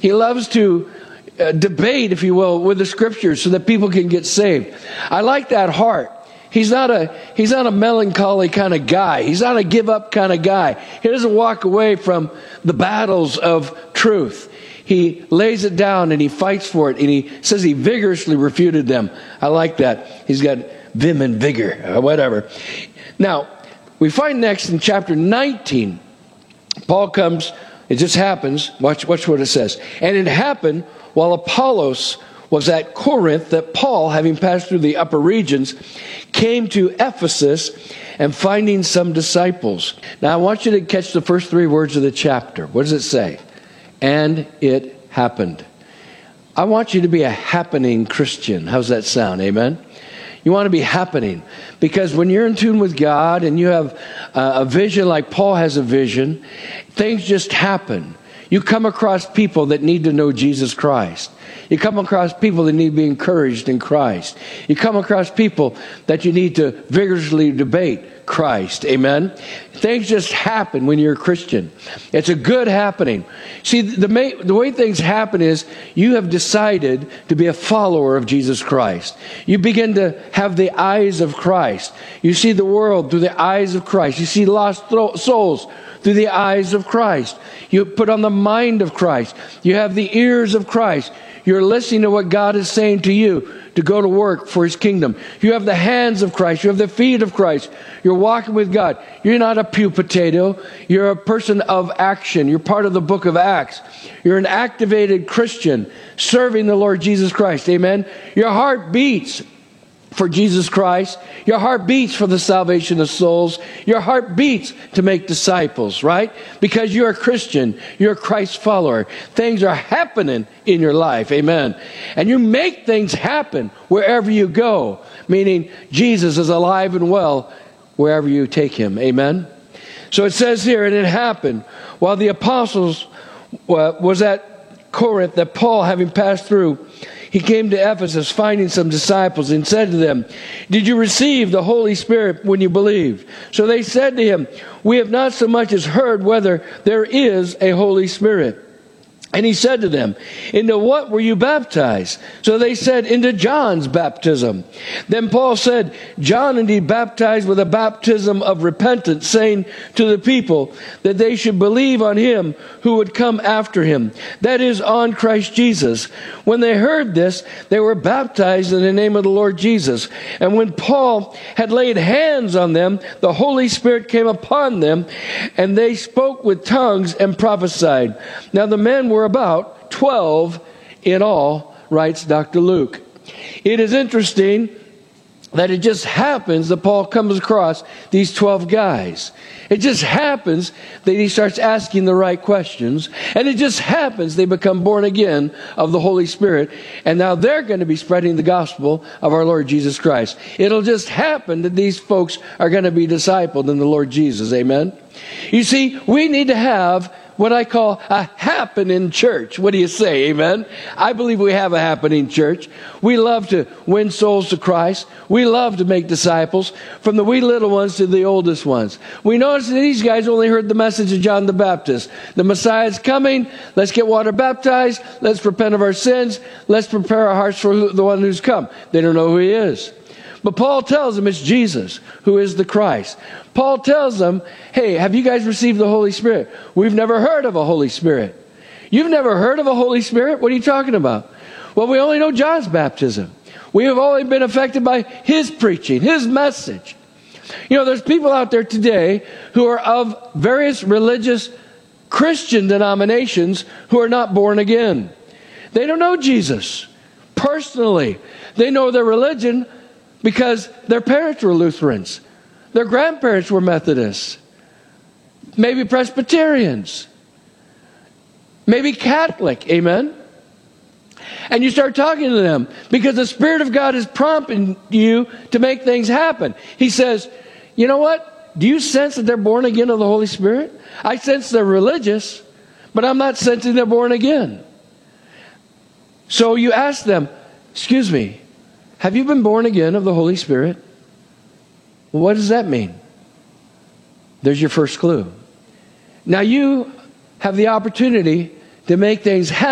He loves to debate, if you will, with the scriptures so that people can get saved. I like that heart. He's not a melancholy kind of guy. He's not a give up kind of guy. He doesn't walk away from the battles of truth. He lays it down and he fights for it, and he says he vigorously refuted them. I like that. He's got vim and vigor, or whatever. Now, we find next in chapter 19, Paul comes, it just happens, watch what it says. And it happened while Apollos was at Corinth that Paul, having passed through the upper regions, came to Ephesus and finding some disciples. Now I want you to catch the first three words of the chapter. What does it say? And it happened. I want you to be a happening Christian. How's that sound? Amen? You want to be happening, because when you're in tune with God and you have a vision like Paul has a vision, things just happen. You come across people that need to know Jesus Christ. You come across people that need to be encouraged in Christ. You come across people that you need to vigorously debate Christ. Amen? Things just happen when you're a Christian. It's a good happening. See, the way things happen is you have decided to be a follower of Jesus Christ. You begin to have the eyes of Christ. You see the world through the eyes of Christ. You see lost souls through the eyes of Christ. You put on the mind of Christ. You have the ears of Christ. You're listening to what God is saying to you to go to work for His kingdom. You have the hands of Christ. You have the feet of Christ. You're walking with God. You're not a pew potato. You're a person of action. You're part of the book of Acts. You're an activated Christian serving the Lord Jesus Christ. Amen? Your heart beats for Jesus Christ. Your heart beats for the salvation of souls. Your heart beats to make disciples, right? Because you're a Christian. You're a Christ follower. Things are happening in your life. Amen. And you make things happen wherever you go. Meaning Jesus is alive and well wherever you take Him. Amen. So it says here, and it happened while the apostles was at Corinth that Paul, having passed through, he came to Ephesus, finding some disciples, and said to them, "Did you receive the Holy Spirit when you believed?" So they said to him, "We have not so much as heard whether there is a Holy Spirit." And he said to them, "Into what were you baptized?" So they said, "Into John's baptism." Then Paul said, "John indeed baptized with a baptism of repentance, saying to the people that they should believe on Him who would come after him, that is, on Christ Jesus. When they heard this, they were baptized in the name of the Lord Jesus. And when Paul had laid hands on them, the Holy Spirit came upon them, and they spoke with tongues and prophesied. Now the men were about 12 in all, writes Dr. Luke. It is interesting that it just happens that Paul comes across these 12 guys. It just happens that he starts asking the right questions. And it just happens they become born again of the Holy Spirit. And now they're going to be spreading the gospel of our Lord Jesus Christ. It'll just happen that these folks are going to be discipled in the Lord Jesus. Amen? You see, we need to have what I call a happening church. What do you say? Amen? I believe we have a happening church. We love to win souls to Christ. We love to make disciples, from the wee little ones to the oldest ones. We notice that these guys only heard the message of John the Baptist. The Messiah's coming. Let's get water baptized. Let's repent of our sins. Let's prepare our hearts for the one who's come. They don't know who He is. But Paul tells them it's Jesus who is the Christ. Paul tells them, "Hey, have you guys received the Holy Spirit?" "We've never heard of a Holy Spirit." "You've never heard of a Holy Spirit? What are you talking about?" "Well, we only know John's baptism. We have only been affected by his preaching, his message." You know, there's people out there today who are of various religious Christian denominations who are not born again. They don't know Jesus personally. They know their religion because their parents were Lutherans. Their grandparents were Methodists. Maybe Presbyterians. Maybe Catholic. Amen? And you start talking to them because the Spirit of God is prompting you to make things happen. He says, "You know what? Do you sense that they're born again of the Holy Spirit? I sense they're religious, but I'm not sensing they're born again." So you ask them, "Excuse me, have you been born again of the Holy Spirit?" Well, what does that mean? There's your first clue. Now you have the opportunity to make things happen.